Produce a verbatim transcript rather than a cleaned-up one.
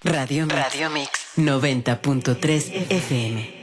Radio Mix, Radio Mix noventa punto tres F M.